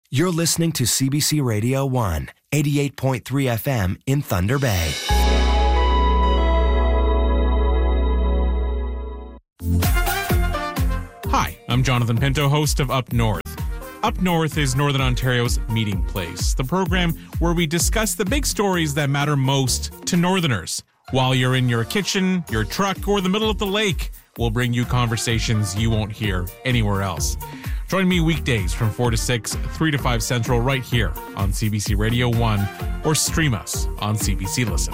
You're listening to CBC Radio 1, 88.3 FM in Thunder Bay. Hi, I'm Jonathan Pinto, host of Up North. Up North is Northern Ontario's meeting place, the program where we discuss the big stories that matter most to Northerners. While you're in your kitchen, your truck, or the middle of the lake, we'll bring you conversations you won't hear anywhere else. Join me weekdays from 4 to 6, 3 to 5 Central right here on CBC Radio 1 or stream us on CBC Listen.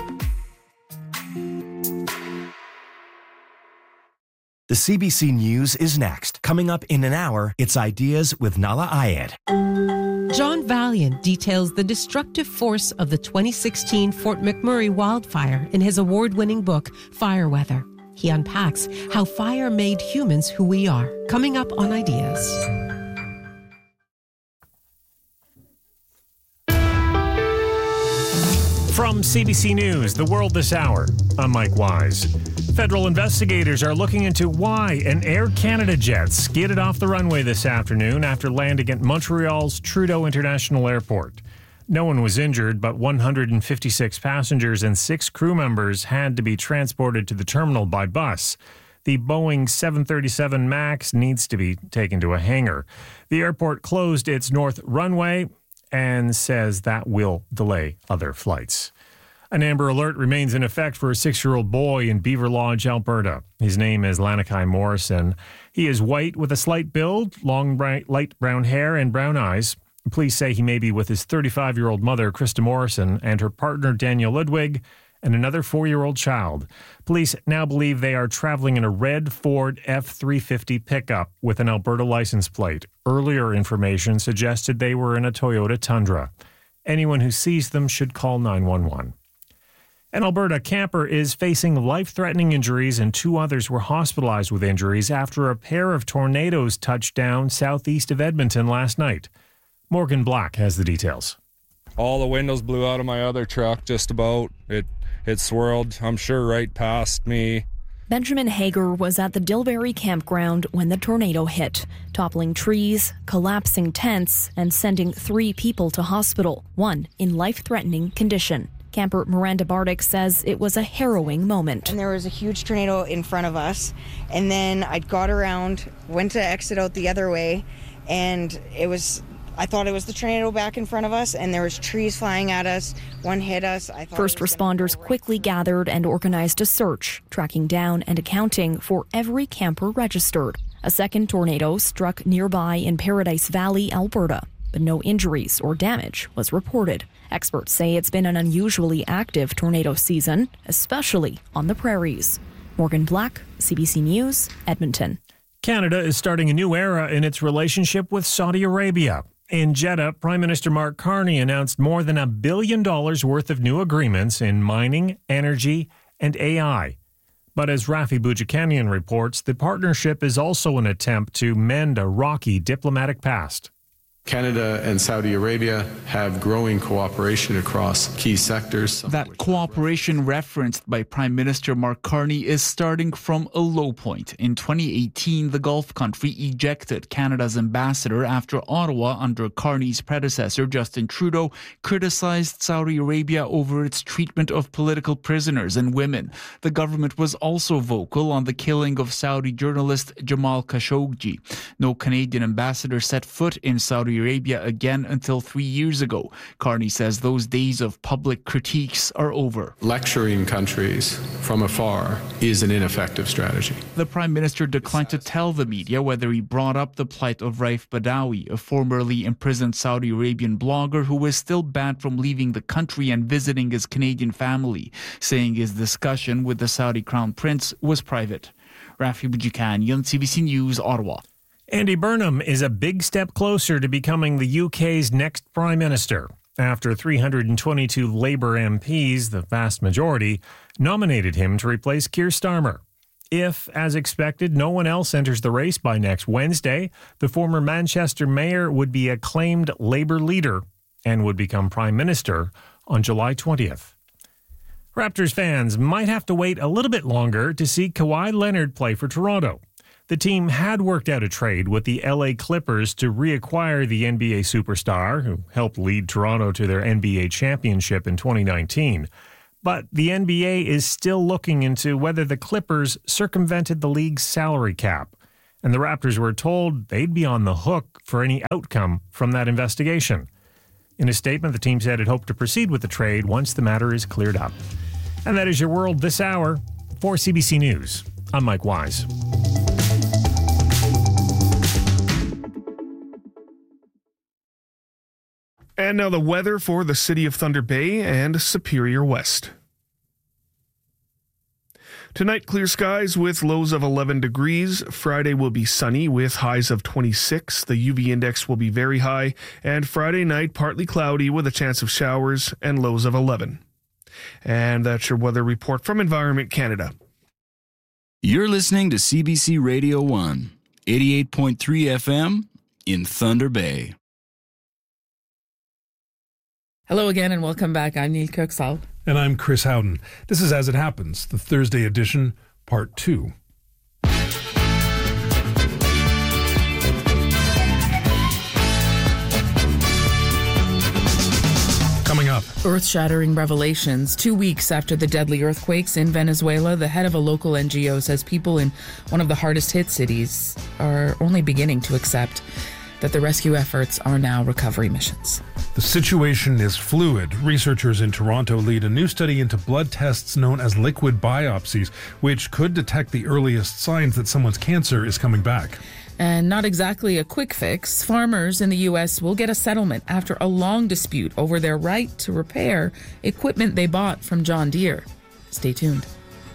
The CBC News is next. Coming up in an hour, it's Ideas with Nala Ayed. John Valiant details the destructive force of the 2016 Fort McMurray wildfire in his award-winning book, Fireweather. He unpacks how fire made humans who we are. Coming up on Ideas. From CBC News, The World This Hour, I'm Mike Wise. Federal investigators are looking into why an Air Canada jet skidded off the runway this afternoon after landing at Montreal's Trudeau International Airport. No one was injured, but 156 passengers and 6 crew members had to be transported to the terminal by bus. The Boeing 737 MAX needs to be taken to a hangar. The airport closed its north runway and says that will delay other flights. An Amber Alert remains in effect for a 6-year-old boy in Beaver Lodge, Alberta. His name is Lanakai Morrison. He is white with a slight build, long light brown hair and brown eyes. Police say he may be with his 35-year-old mother, Krista Morrison, and her partner, Daniel Ludwig, and another 4-year-old child. Police now believe they are traveling in a red Ford F-350 pickup with an Alberta license plate. Earlier information suggested they were in a Toyota Tundra. Anyone who sees them should call 911. An Alberta camper is facing life-threatening injuries, and 2 others were hospitalized with injuries after a pair of tornadoes touched down southeast of Edmonton last night. Morgan Black has the details. All the windows blew out of my other truck, just about. It swirled, I'm sure, right past me. Benjamin Hager was at the Dilberry campground when the tornado hit, toppling trees, collapsing tents, and sending 3 people to hospital, 1 in life-threatening condition. Camper Miranda Bardick says it was a harrowing moment. And there was a huge tornado in front of us, and then I got around, went to exit out the other way, and I thought it was the tornado back in front of us, and there was trees flying at us. One hit us. First responders quickly gathered and organized a search, tracking down and accounting for every camper registered. A second tornado struck nearby in Paradise Valley, Alberta, but no injuries or damage was reported. Experts say it's been an unusually active tornado season, especially on the prairies. Morgan Black, CBC News, Edmonton. Canada is starting a new era in its relationship with Saudi Arabia. In Jeddah, Prime Minister Mark Carney announced more than $1 billion worth of new agreements in mining, energy, and AI. But as Rafi Boudjikanian reports, the partnership is also an attempt to mend a rocky diplomatic past. Canada and Saudi Arabia have growing cooperation across key sectors. That cooperation referenced by Prime Minister Mark Carney is starting from a low point. In 2018, the Gulf country ejected Canada's ambassador after Ottawa, under Carney's predecessor Justin Trudeau, criticized Saudi Arabia over its treatment of political prisoners and women. The government was also vocal on the killing of Saudi journalist Jamal Khashoggi. No Canadian ambassador set foot in Saudi Arabia again until 3 years ago. Carney says those days of public critiques are over. Lecturing countries from afar is an ineffective strategy. The Prime Minister declined to tell the media whether he brought up the plight of Raif Badawi, a formerly imprisoned Saudi Arabian blogger who is still banned from leaving the country and visiting his Canadian family, saying his discussion with the Saudi Crown Prince was private. Rafi Boudjikanian, CBC News, Ottawa. Andy Burnham is a big step closer to becoming the UK's next Prime Minister, after 322 Labour MPs, the vast majority, nominated him to replace Keir Starmer. If, as expected, no one else enters the race by next Wednesday, the former Manchester mayor would be acclaimed Labour leader and would become Prime Minister on July 20th. Raptors fans might have to wait a little bit longer to see Kawhi Leonard play for Toronto. The team had worked out a trade with the LA Clippers to reacquire the NBA superstar who helped lead Toronto to their NBA championship in 2019. But the NBA is still looking into whether the Clippers circumvented the league's salary cap. And the Raptors were told they'd be on the hook for any outcome from that investigation. In a statement, the team said it hoped to proceed with the trade once the matter is cleared up. And that is your world this hour. For CBC News, I'm Mike Wise. And now the weather for the city of Thunder Bay and Superior West. Tonight, clear skies with lows of 11 degrees. Friday will be sunny with highs of 26. The UV index will be very high. And Friday night, partly cloudy with a chance of showers and lows of 11. And that's your weather report from Environment Canada. You're listening to CBC Radio 1, 88.3 FM in Thunder Bay. Hello again and welcome back. I'm Neil Kirksall. And I'm Chris Howden. This is As It Happens, the Thursday edition, Part 2. Coming up. Earth-shattering revelations. 2 weeks after the deadly earthquakes in Venezuela, the head of a local NGO says people in one of the hardest-hit cities are only beginning to accept that the rescue efforts are now recovery missions. The situation is fluid. Researchers in Toronto lead a new study into blood tests known as liquid biopsies, which could detect the earliest signs that someone's cancer is coming back. And not exactly a quick fix. Farmers in the U.S. will get a settlement after a long dispute over their right to repair equipment they bought from John Deere. Stay tuned.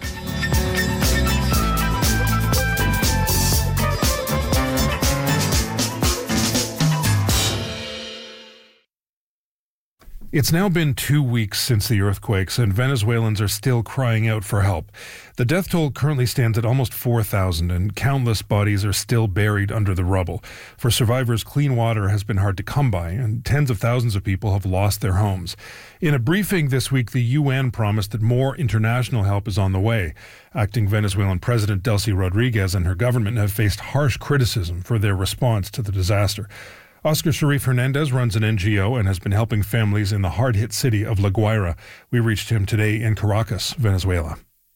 It's now been 2 weeks since the earthquakes, and Venezuelans are still crying out for help. The death toll currently stands at almost 4,000, and countless bodies are still buried under the rubble. For survivors, clean water has been hard to come by, and tens of thousands of people have lost their homes. In a briefing this week, the UN promised that more international help is on the way. Acting Venezuelan President Delcy Rodriguez and her government have faced harsh criticism for their response to the disaster. Oscar Sharif Hernandez runs an NGO and has been helping families in the hard-hit city of La Guaira. We reached him today in Caracas, Venezuela.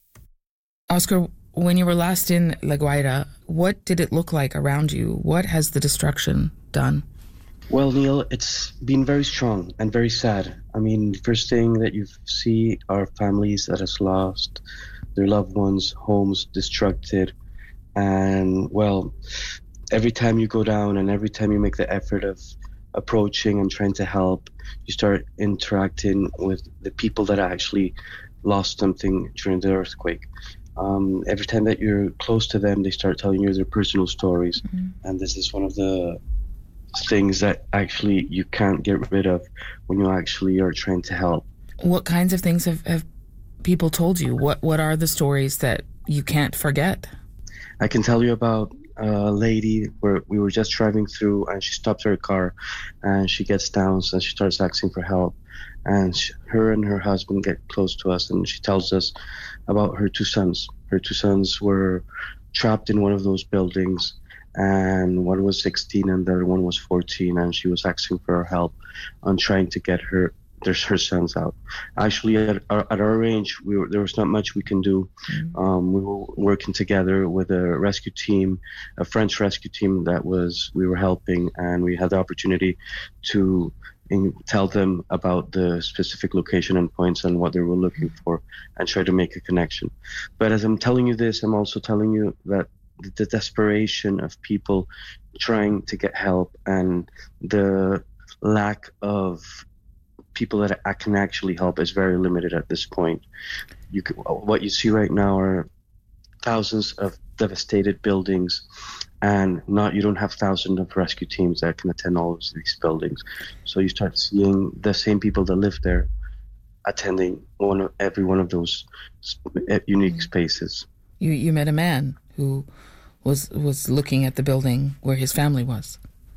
Oscar, when you were last in La Guaira, what did it look like around you? What has the destruction done? Well, Neil, it's been very strong and very sad. I mean, first thing that you see are families that has lost their loved ones, homes destructed, and, well, every time you go down and every time you make the effort of approaching and trying to help, you start interacting with the people that actually lost something during the earthquake. Every time that you're close to them, they start telling you their personal stories. Mm-hmm. And this is one of the things that actually you can't get rid of when you actually are trying to help. What kinds of things have people told you? What are the stories that you can't forget? I can tell you about a lady where we were just driving through and she stops her car and she gets down and she starts asking for help, and her and her husband get close to us and she tells us about her two sons. Her two sons were trapped in one of those buildings, and one was 16 and the other one was 14, and she was asking for our help on trying to get her sons out. Actually, at our range, there was not much we can do. Mm-hmm. We were working together with a rescue team, a French rescue team we were helping, and we had the opportunity to tell them about the specific location and points and what they were looking for and try to make a connection. But as I'm telling you this, I'm also telling you that the desperation of people trying to get help and the lack of people that I can actually help is very limited at this point. What you see right now are thousands of devastated buildings, and you don't have thousands of rescue teams that can attend all of these buildings. So you start seeing the same people that live there attending every one of those unique spaces. You met a man who was looking at the building where his family was.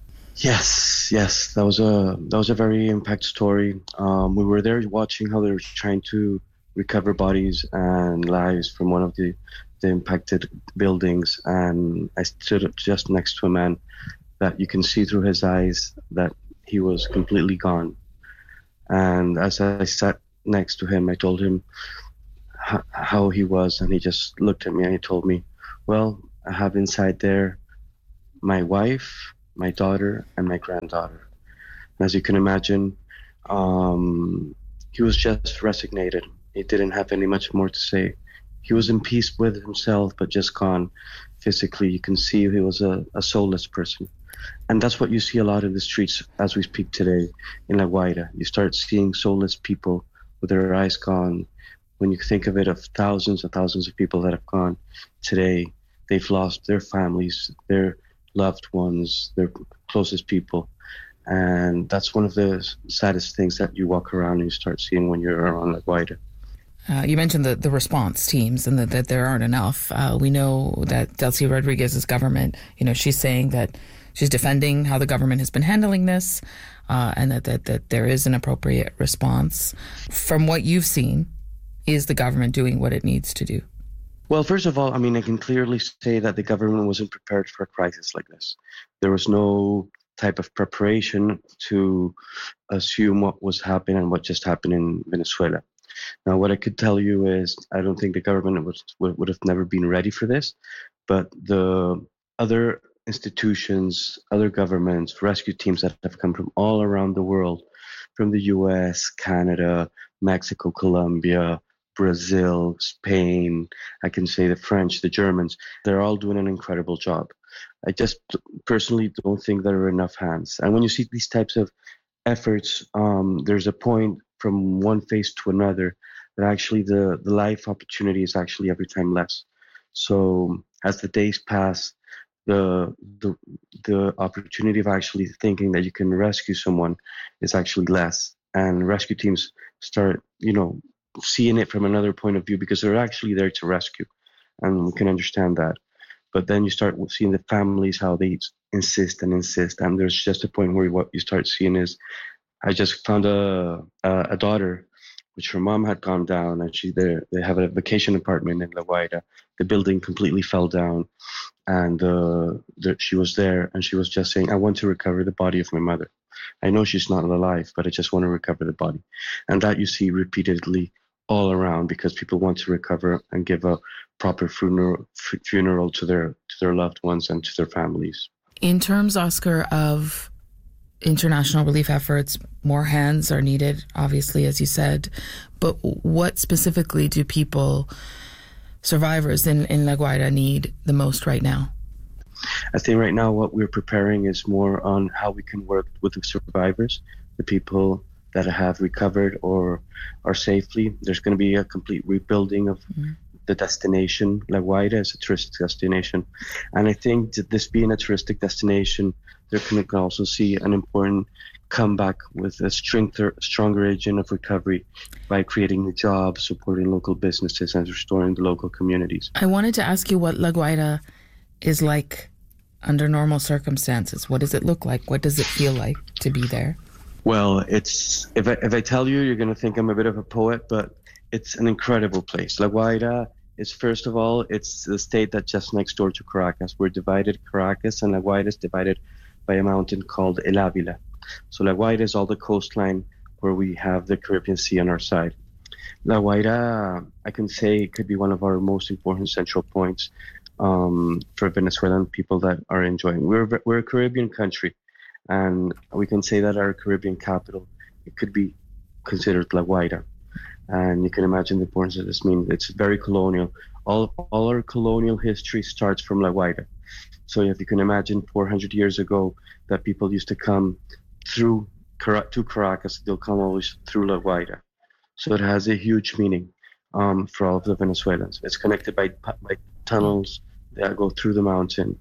Yes, that was a very impact story. We were there watching how they were trying to recover bodies and lives from one of the impacted buildings, and I stood just next to a man that you can see through his eyes that he was completely gone. And as I sat next to him, I told him how he was, and he just looked at me and he told me, well, I have inside there my wife, my daughter, and my granddaughter. And as you can imagine, he was just resignated. He didn't have any much more to say. He was in peace with himself, but just gone physically. You can see he was a soulless person. And that's what you see a lot in the streets as we speak today in La Guaira. You start seeing soulless people with their eyes gone. When you think of it, of thousands and thousands of people that have gone today, they've lost their families, their loved ones, their closest people. And that's one of the saddest things that you walk around and you start seeing when you're around La Guaira. You mentioned the response teams and that there aren't enough. We know that Delcy Rodriguez's government, she's saying that she's defending how the government has been handling this, and that there is an appropriate response. From what you've seen, is the government doing what it needs to do? Well, first of all, I can clearly say that the government wasn't prepared for a crisis like this. There was no type of preparation to assume what was happening and what just happened in Venezuela. Now, what I could tell you is I don't think the government would have never been ready for this, but the other institutions, other governments, rescue teams that have come from all around the world, from the US, Canada, Mexico, Colombia, Brazil, Spain, I can say the French, the Germans, they're all doing an incredible job. I just personally don't think there are enough hands. And when you see these types of efforts, there's a point from one phase to another that actually the life opportunity is actually every time less. So as the days pass, the opportunity of actually thinking that you can rescue someone is actually less. And rescue teams start, seeing it from another point of view because they're actually there to rescue. And we can understand that. But then you start seeing the families, how they insist. And there's just a point where what you start seeing is, I just found a daughter, which her mom had gone down, and they have a vacation apartment in La Guaira. The building completely fell down, and she was there, and she was just saying, I want to recover the body of my mother. I know she's not alive, but I just want to recover the body. And that you see repeatedly all around because people want to recover and give a proper funeral to their loved ones and to their families. In terms, Oscar, of international relief efforts, more hands are needed, obviously, as you said. But what specifically do survivors in La Guaira need the most right now? I think right now what we're preparing is more on how we can work with the survivors, the people that have recovered or are safely. There's going to be a complete rebuilding of the destination. La Guaira is a touristic destination. And I think that this being a touristic destination, they're going to also see an important comeback with a stronger agent of recovery by creating the jobs, supporting local businesses, and restoring the local communities. I wanted to ask you what La Guaira is like under normal circumstances. What does it look like? What does it feel like to be there? Well, it's if I tell you, you're going to think I'm a bit of a poet, but it's an incredible place. La Guaira is, first of all, it's the state that's just next door to Caracas. We're divided, Caracas and La Guaira is divided by a mountain called El Ávila. So La Guaira is all the coastline where we have the Caribbean Sea on our side. La Guaira, I can say, it could be one of our most important central points for Venezuelan people that are enjoying. We're a Caribbean country, and we can say that our Caribbean capital, it could be considered La Guaira. And you can imagine the importance of this. It's very colonial. All our colonial history starts from La Guaira. So if you can imagine 400 years ago that people used to come to Caracas, they'll come always through La Guaira. So it has a huge meaning for all of the Venezuelans. It's connected by tunnels that go through the mountain,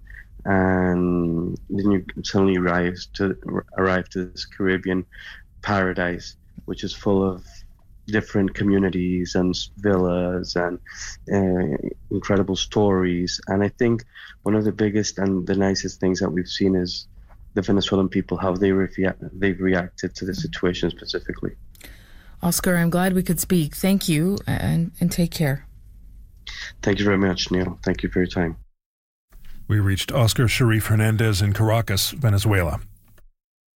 and then you suddenly arrive to this Caribbean paradise, which is full of different communities and villas and incredible stories. And I think one of the biggest and the nicest things that we've seen is the Venezuelan people, how they've reacted to the situation specifically. Oscar, I'm glad we could speak. Thank you, and take care. Thank you very much, Neil. Thank you for your time. We reached Oscar Sharif Hernandez in Caracas, Venezuela.